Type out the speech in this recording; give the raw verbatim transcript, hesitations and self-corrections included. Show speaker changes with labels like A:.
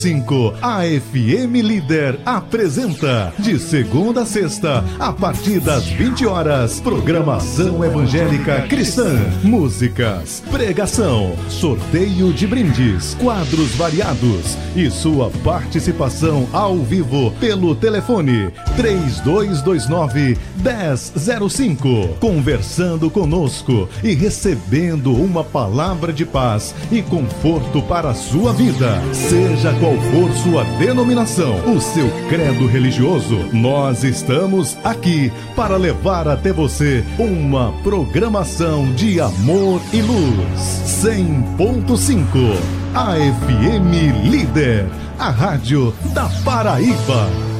A: cinco, a F M Líder apresenta, de segunda a sexta, a partir das vinte horas, programação evangélica cristã, músicas, pregação, sorteio de brindes, quadros variados e sua participação ao vivo pelo telefone três dois dois nove, um zero zero cinco, conversando conosco e recebendo uma palavra de paz e conforto para a sua vida, seja qual for sua denominação, o seu credo religioso, nós estamos aqui para levar até você uma programação de amor e luz. cem ponto cinco, a F M Líder, a rádio da Paraíba.